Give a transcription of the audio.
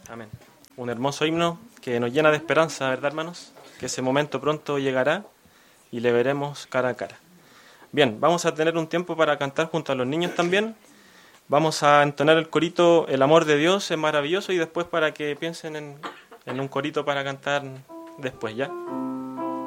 Amén. Un hermoso himno que nos llena de esperanza, ¿verdad, hermanos? Que ese momento pronto llegará y le veremos cara a cara. Bien, vamos a tener un tiempo para cantar junto a los niños también. Vamos a entonar el corito El amor de Dios es maravilloso y después para que piensen en un corito para cantar después, ¿ya?